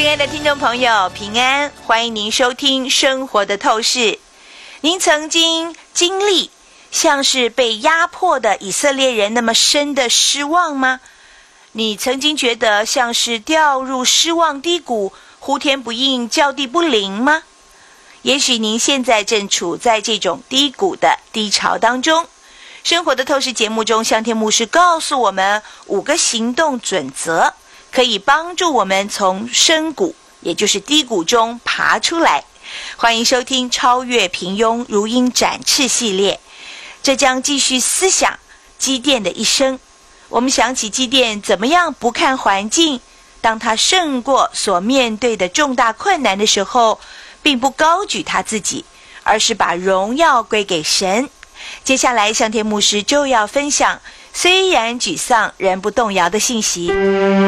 亲爱的听众朋友，平安，欢迎您收听生活的透视。您曾经经历像是被压迫的以色列人那么深的失望吗？你曾经觉得像是掉入失望低谷，呼天不应，叫地不灵吗？也许您现在正处在这种低谷的低潮当中。生活的透视节目中，向天牧师告诉我们5个行动准则，可以帮助我们从深谷，也就是低谷中爬出来。欢迎收听超越平庸如鹰展翅系列，这将继续思想基甸的一生。我们想起基甸怎么样不看环境，当他胜过所面对的重大困难的时候，并不高举他自己，而是把荣耀归给神。接下来向天牧师就要分享虽然沮丧仍不动摇的信息。